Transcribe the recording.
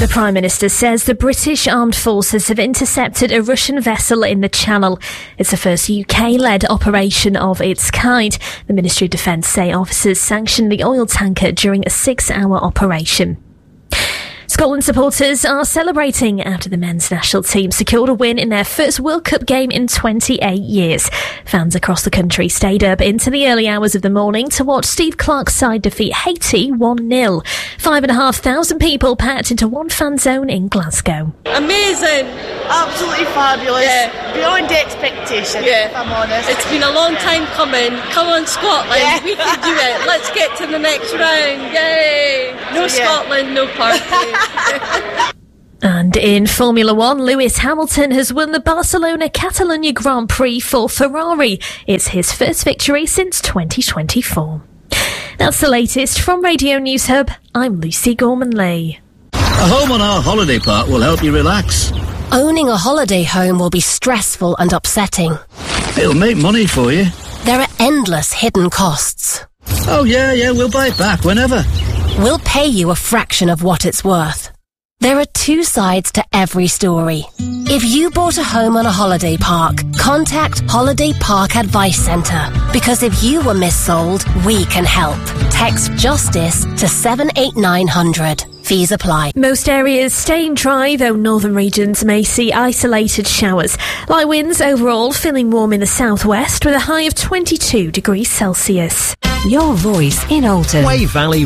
The Prime Minister says the British Armed Forces have intercepted a Russian vessel in the Channel. It's the first UK-led operation of its kind. The Ministry of Defence say officers sanctioned the oil tanker during a 6-hour operation. Scotland supporters are celebrating after the men's national team secured a win in their first World Cup game in 28 years. Fans across the country stayed up into the early hours of the morning to watch Steve Clarke's side defeat Haiti 1-0. 5,500 people packed into one fan zone in Glasgow. Amazing. Absolutely fabulous. Yeah. Beyond expectation, if I'm honest. It's been a long time coming. Come on, Scotland. Yeah. We can do it. Let's get to the next round. Yay. No Scotland, no party. And in Formula One, Lewis Hamilton has won the Barcelona Catalunya Grand Prix for Ferrari. It's his first victory since 2024. That's the latest from Radio News Hub. I'm Lucy Gorman-Lee. A home on our holiday park will help you relax. Owning a holiday home will be stressful and upsetting. It'll make money for you. There are endless hidden costs. Oh yeah, we'll buy it back whenever. We'll pay you a fraction of what it's worth. There are two sides to every story. If you bought a home on a holiday park, contact Holiday Park Advice Centre. Because if you were missold, we can help. Text JUSTICE to 78900. Fees apply. Most areas staying dry, though northern regions may see isolated showers. Light winds overall, feeling warm in the southwest with a high of 22 degrees Celsius. Your voice in Alton. Wave Valley